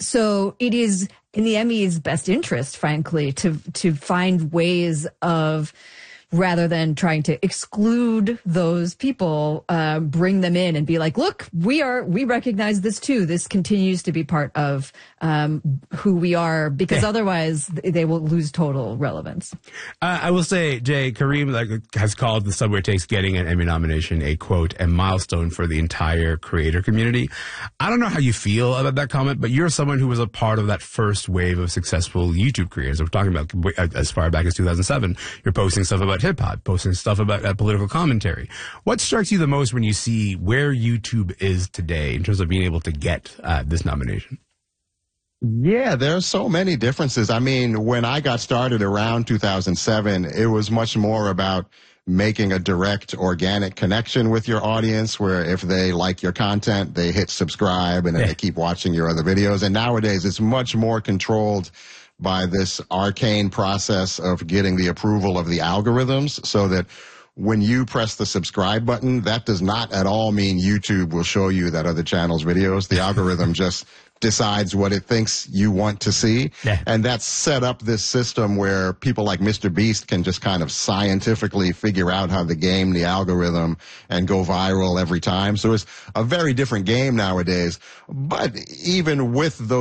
So it is in the Emmys' best interest, frankly, to find ways of, rather than trying to exclude those people, bring them in and be like, look, we recognize this too. This continues to be part of who we are, because otherwise they will lose total relevance. I will say, Jay, Kareem has called the Subway Takes getting an Emmy nomination a, quote, a milestone for the entire creator community. I don't know how you feel about that comment, but you're someone who was a part of that first wave of successful YouTube creators. We're talking about as far back as 2007. You're posting stuff about hip-hop, posting stuff about political commentary. What strikes you the most when you see where YouTube is today in terms of being able to get this nomination? Yeah, there are so many differences. I mean, when I got started around 2007, it was much more about making a direct organic connection with your audience, where if they like your content, they hit subscribe and then they keep watching your other videos. And nowadays it's much more controlled by this arcane process of getting the approval of the algorithms, so that when you press the subscribe button, that does not at all mean YouTube will show you that other channel's videos. The algorithm just decides what it thinks you want to see. And that's set up this system where people like Mr. Beast can just kind of scientifically figure out how to game the algorithm and go viral every time. So it's a very different game nowadays. But even with those